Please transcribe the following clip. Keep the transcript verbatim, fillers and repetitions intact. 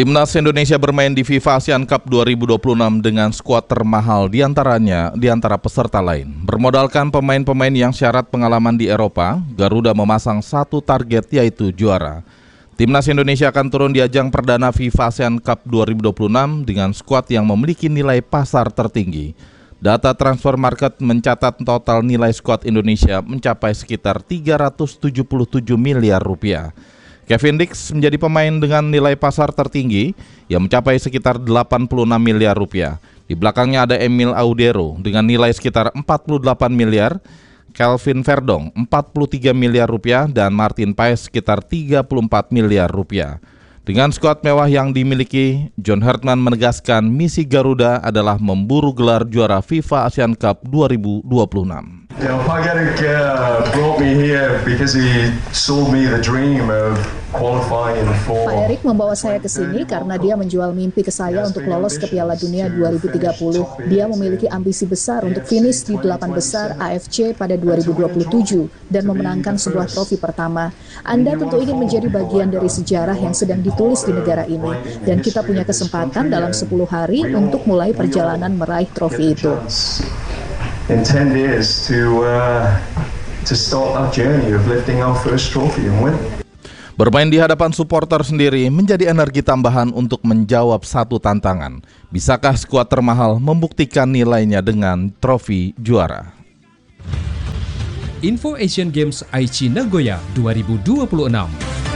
Timnas Indonesia bermain di FIFA Asian Cup dua ribu dua puluh enam dengan skuad termahal diantaranya di antara peserta lain. Bermodalkan pemain-pemain yang syarat pengalaman di Eropa, Garuda memasang satu target yaitu juara. Timnas Indonesia akan turun di ajang perdana FIFA Asian Cup dua ribu dua puluh enam dengan skuad yang memiliki nilai pasar tertinggi. Data transfer market mencatat total nilai skuad Indonesia mencapai sekitar tiga ratus tujuh puluh tujuh miliar rupiah. Kevin Dix menjadi pemain dengan nilai pasar tertinggi yang mencapai sekitar delapan puluh enam miliar rupiah. Di belakangnya ada Emil Audero dengan nilai sekitar empat puluh delapan miliar, Kelvin Verdong empat puluh tiga miliar rupiah, dan Martin Paes sekitar tiga puluh empat miliar rupiah. Dengan skuad mewah yang dimiliki, John Hartman menegaskan misi Garuda adalah memburu gelar juara FIFA Asian Cup dua ribu dua puluh enam. You know, Pak Eric uh, brought me here because he sold me the dream of qualifying for. Pak Eric membawa saya ke sini karena dia menjual mimpi ke saya untuk lolos ke Piala Dunia dua ribu tiga puluh. Dia memiliki ambisi besar untuk finish di delapan besar A F C pada dua ribu dua puluh tujuh dan memenangkan sebuah trofi pertama. Anda tentu ingin menjadi bagian dari sejarah yang sedang ditulis di negara ini, dan kita punya kesempatan dalam sepuluh hari untuk mulai perjalanan meraih trofi itu. In ten days to uh, to start that journey of lifting our first trophy and win. Bermain di hadapan supporter sendiri menjadi energi tambahan untuk menjawab satu tantangan. Bisakah skuad termahal membuktikan nilainya dengan trofi juara? Info Asian Games Aichi Nagoya dua ribu dua puluh enam.